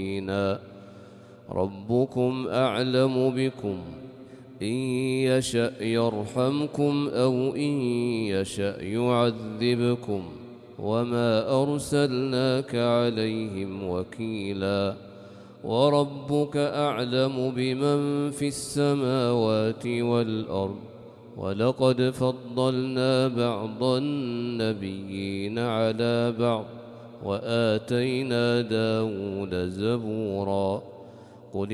ربكم أعلم بكم إن يشأ يرحمكم أو إن يشأ يعذبكم وما أرسلناك عليهم وكيلا وربك أعلم بمن في السماوات والأرض ولقد فضلنا بعض النبيين على بعض وآتينا داود زبورا